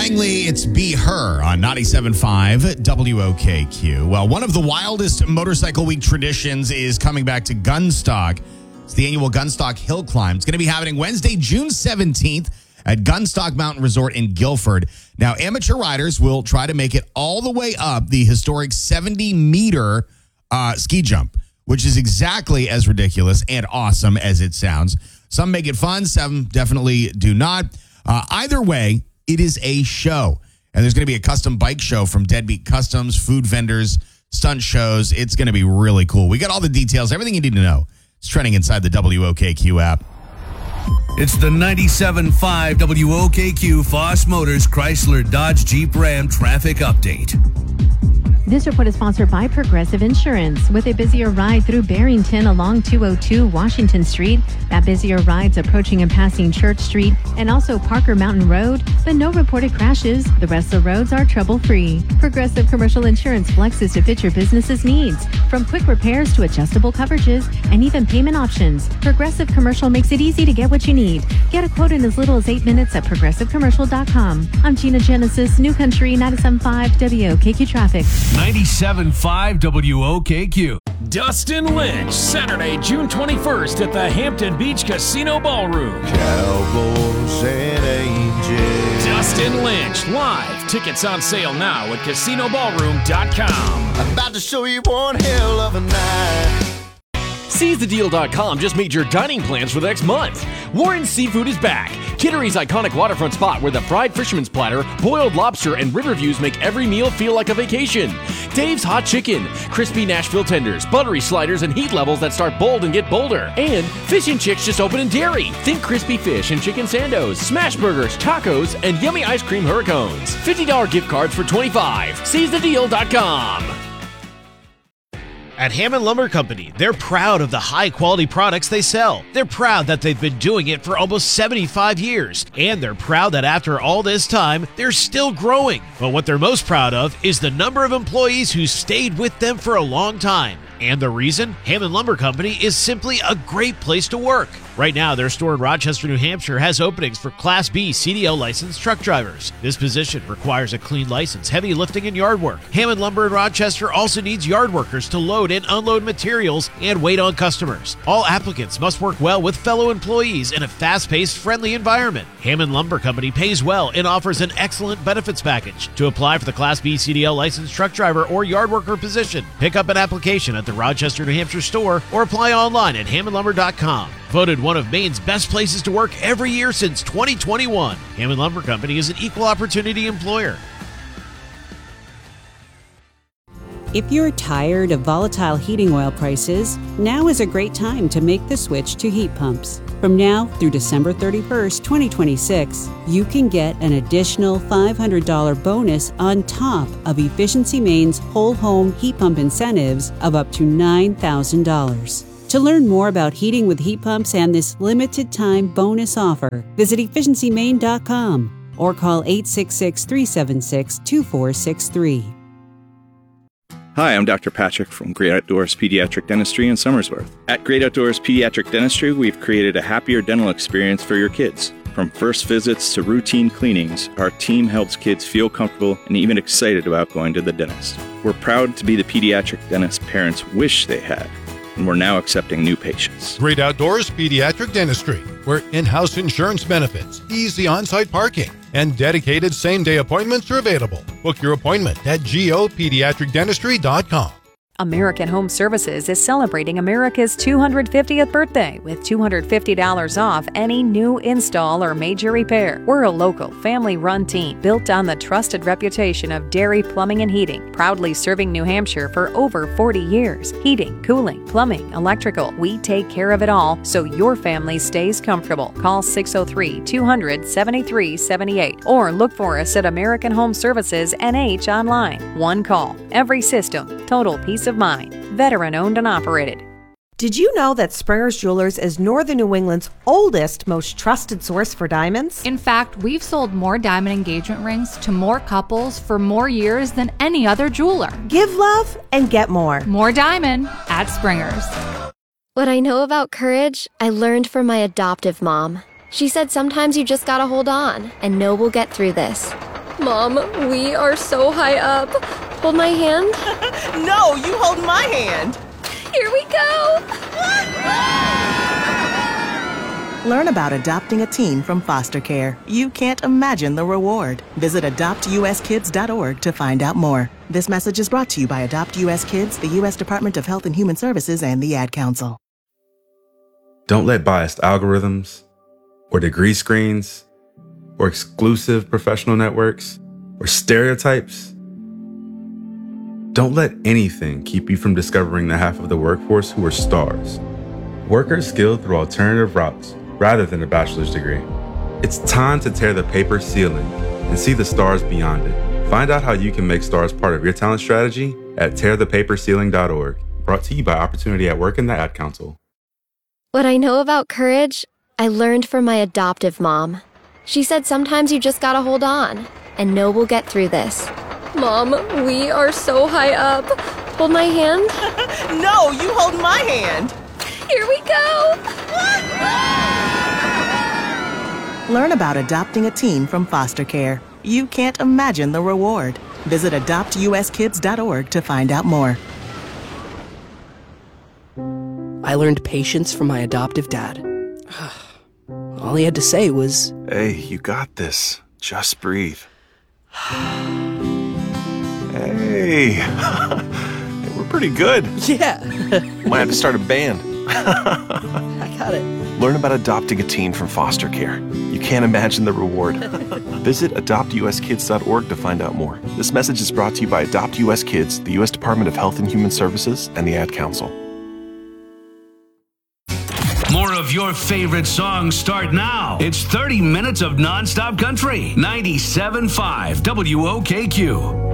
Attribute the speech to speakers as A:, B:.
A: Langley, it's Be Her on 97.5 WOKQ. Well, one of the wildest Motorcycle Week traditions is coming back to Gunstock. It's the annual Gunstock Hill Climb. It's going to be happening Wednesday, June 17th at Gunstock Mountain Resort in Guilford. Now, amateur riders will try to make it all the way up the historic 70-meter ski jump, which is exactly as ridiculous and awesome as it sounds. Some make it fun, some definitely do not. Either way, it is a show. And there's going to be a custom bike show from Deadbeat Customs, food vendors, stunt shows. It's going to be really cool. We got all the details, everything you need to know. It's trending inside the WOKQ app.
B: It's the 97.5 WOKQ Foss Motors Chrysler Dodge Jeep Ram traffic update.
C: This report is sponsored by Progressive Insurance. With a busier ride through Barrington along 202 Washington Street, that busier ride's approaching and passing Church Street and also Parker Mountain Road, but no reported crashes. The rest of the roads are trouble-free. Progressive Commercial Insurance flexes to fit your business's needs, from quick repairs to adjustable coverages and even payment options. Progressive Commercial makes it easy to get what you need. Get a quote in as little as 8 minutes at progressivecommercial.com. I'm Gina Genesis, New Country 97.5 WOKQ Traffic.
B: 97.5 WOKQ.
D: Dustin Lynch, Saturday, June 21st at the Hampton Beach Casino Ballroom.
E: Cowboys and Angels.
D: Dustin Lynch, live. Tickets on sale now at casinoballroom.com.
E: I'm about to show you one hell of a night.
F: SeizeTheDeal.com just made your dining plans for the next month. Warren Seafood is back. Kittery's iconic waterfront spot where the fried fisherman's platter, boiled lobster, and river views make every meal feel like a vacation. Dave's Hot Chicken, crispy Nashville tenders, buttery sliders, and heat levels that start bold and get bolder. And Fish and Chicks just opened in Derry. Think crispy fish and chicken sandos, smash burgers, tacos, and yummy ice cream hurricanes. $50 gift cards for $25. SeizeTheDeal.com.
G: At Hammond Lumber Company, they're proud of the high-quality products they sell. They're proud that they've been doing it for almost 75 years. And they're proud that after all this time, they're still growing. But what they're most proud of is the number of employees who stayed with them for a long time. And the reason? Hammond Lumber Company is simply a great place to work. Right now, their store in Rochester, New Hampshire has openings for Class B CDL licensed truck drivers. This position requires a clean license, heavy lifting, and yard work. Hammond Lumber in Rochester also needs yard workers to load and unload materials and wait on customers. All applicants must work well with fellow employees in a fast-paced, friendly environment. Hammond Lumber Company pays well and offers an excellent benefits package. To apply for the Class B CDL licensed truck driver or yard worker position, pick up an application at the Rochester, New Hampshire store or apply online at hammondlumber.com. Voted one of Maine's best places to work every year since 2021. Hammond Lumber Company is an equal opportunity employer.
H: If you're tired of volatile heating oil prices, now is a great time to make the switch to heat pumps. From now through December 31st, 2026, you can get an additional $500 bonus on top of Efficiency Maine's whole home heat pump incentives of up to $9,000. To learn more about heating with heat pumps and this limited time bonus offer, visit efficiencymaine.com or call 866-376-2463.
I: Hi, I'm Dr. Patrick from Great Outdoors Pediatric Dentistry in Somersworth. At Great Outdoors Pediatric Dentistry, we've created a happier dental experience for your kids. From first visits to routine cleanings, our team helps kids feel comfortable and even excited about going to the dentist. We're proud to be the pediatric dentist parents wish they had, and we're now accepting new patients.
J: Great Outdoors Pediatric Dentistry, where in-house insurance benefits, easy on-site parking, and dedicated same-day appointments are available. Book your appointment at gopediatricdentistry.com.
K: American Home Services is celebrating America's 250th birthday with $250 off any new install or major repair. We're a local, family-run team built on the trusted reputation of Dairy Plumbing and Heating, proudly serving New Hampshire for over 40 years. Heating, cooling, plumbing, electrical, we take care of it all so your family stays comfortable. Call 603-200-7378 or look for us at American Home Services NH online. One call, every system, total peace of mind. Veteran owned and operated.
L: Did you know that Springer's Jewelers is Northern New England's oldest, most trusted source for diamonds?
M: In fact, we've sold more diamond engagement rings to more couples for more years than any other jeweler.
L: Give love and get more.
M: More diamond at Springer's.
N: What I know about courage, I learned from my adoptive mom. She said sometimes you just gotta hold on and know we'll get through this. Mom, we are so high up. Hold my hand.
O: No, you hold my hand.
N: Here we go.
O: Learn about adopting a teen from foster care. You can't imagine the reward. Visit adoptuskids.org to find out more. This message is brought to you by Adopt US Kids, the U.S. Department of Health and Human Services, and the Ad Council.
P: Don't let biased algorithms or degree screens or exclusive professional networks or stereotypes. Don't let anything keep you from discovering the half of the workforce who are stars. Workers skilled through alternative routes rather than a bachelor's degree. It's time to tear the paper ceiling and see the stars beyond it. Find out how you can make stars part of your talent strategy at tearthepaperceiling.org. Brought to you by Opportunity at Work and the Ad Council.
N: What I know about courage, I learned from my adoptive mom. She said sometimes you just gotta hold on and know we'll get through this. Mom, we are so high up. Hold my hand.
O: No, you hold my hand.
N: Here we go.
O: Learn about adopting a teen from foster care. You can't imagine the reward. Visit adoptuskids.org to find out more.
Q: I learned patience from my adoptive dad. All he had to say was,
R: "Hey, you got this. Just breathe." Hey, we're pretty good.
Q: Yeah.
R: Might have to start a band.
Q: I got it.
R: Learn about adopting a teen from foster care. You can't imagine the reward. Visit adoptuskids.org to find out more. This message is brought to you by Adopt US Kids, the U.S. Department of Health and Human Services, and the Ad Council.
B: More of your favorite songs start now. It's 30 minutes of nonstop country. 97.5 WOKQ.